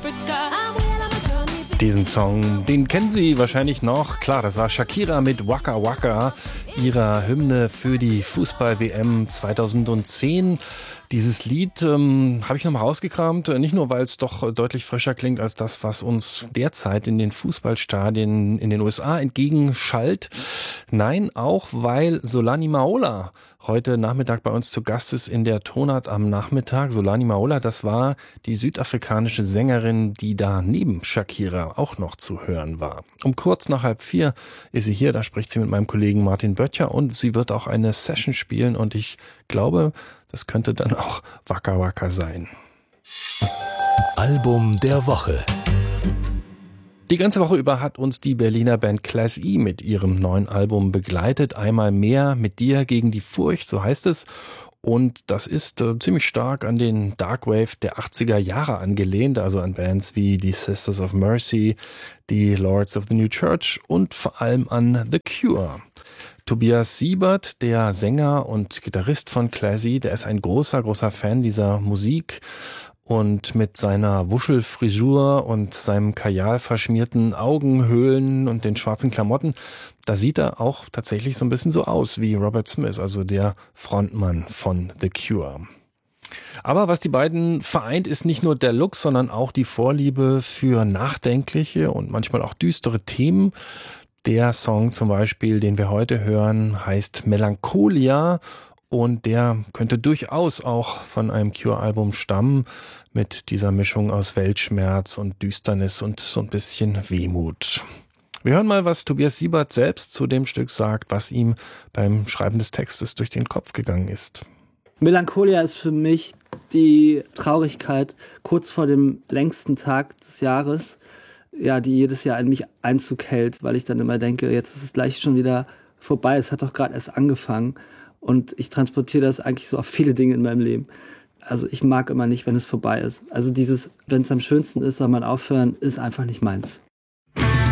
Diesen Song, den kennen Sie wahrscheinlich noch. Klar, das war Shakira mit Waka Waka, ihrer Hymne für die Fußball-WM 2010. Dieses Lied habe ich nochmal rausgekramt, nicht nur, weil es doch deutlich frischer klingt als das, was uns derzeit in den Fußballstadien in den USA entgegenschallt. Nein, auch weil Solani Maola heute Nachmittag bei uns zu Gast ist in der Tonart am Nachmittag. Solani Maola, das war die südafrikanische Sängerin, die da neben Shakira auch noch zu hören war. Um kurz nach 3:30 ist sie hier, da spricht sie mit meinem Kollegen Martin Böttcher und sie wird auch eine Session spielen und ich glaube, das könnte dann auch Waka Waka sein. Album der Woche. Die ganze Woche über hat uns die Berliner Band Class E mit ihrem neuen Album begleitet. Einmal mehr mit dir gegen die Furcht, so heißt es. Und das ist ziemlich stark an den Darkwave der 80er Jahre angelehnt, also an Bands wie die Sisters of Mercy, die Lords of the New Church und vor allem an The Cure. Tobias Siebert, der Sänger und Gitarrist von Class E, der ist ein großer Fan dieser Musik. Und mit seiner Wuschelfrisur und seinem Kajal verschmierten Augenhöhlen und den schwarzen Klamotten, da sieht er auch tatsächlich so ein bisschen so aus wie Robert Smith, also der Frontmann von The Cure. Aber was die beiden vereint, ist nicht nur der Look, sondern auch die Vorliebe für nachdenkliche und manchmal auch düstere Themen. Der Song zum Beispiel, den wir heute hören, heißt Melancholia. Und der könnte durchaus auch von einem Cure-Album stammen, mit dieser Mischung aus Weltschmerz und Düsternis und so ein bisschen Wehmut. Wir hören mal, was Tobias Siebert selbst zu dem Stück sagt, was ihm beim Schreiben des Textes durch den Kopf gegangen ist. Melancholia ist für mich die Traurigkeit kurz vor dem längsten Tag des Jahres, ja, die jedes Jahr in mich Einzug hält, weil ich dann immer denke, jetzt ist es gleich schon wieder vorbei, es hat doch gerade erst angefangen. Und ich transportiere das eigentlich so auf viele Dinge in meinem Leben. Also ich mag immer nicht, wenn es vorbei ist. Also dieses, wenn es am schönsten ist, soll man aufhören, ist einfach nicht meins.